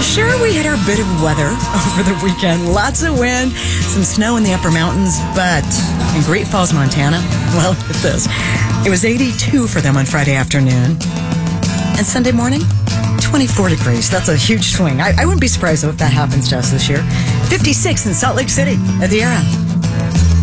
Sure, we had our bit of weather over the weekend. Lots of wind, some snow in the upper mountains, but in Great Falls, Montana, well, look at this. It was 82 for them on Friday afternoon. And Sunday morning, 24 degrees. That's a huge swing. I wouldn't be surprised, though, if that happens to us this year. 56 in Salt Lake City at the Era.